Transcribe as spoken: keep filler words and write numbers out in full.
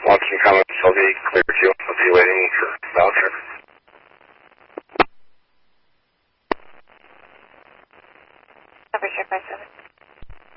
Watson College, L D, clear to you. I'll be waiting for voucher.